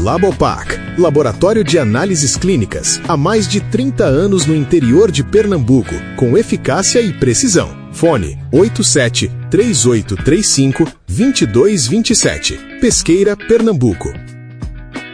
Labopac, laboratório de análises clínicas, há mais de 30 anos no interior de Pernambuco, com eficácia e precisão. Fone 87-3835-2227. Pesqueira, Pernambuco.